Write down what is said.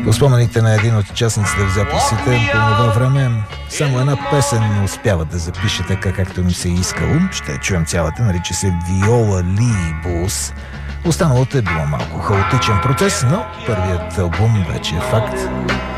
спомените на един от участниците в записите по това време, само една песен успяват да запише така, както ми се е искало. Ще чуем цялата, нарича се Виола Либус. Останалото е било малко хаотичен процес, но първият албум вече е факт.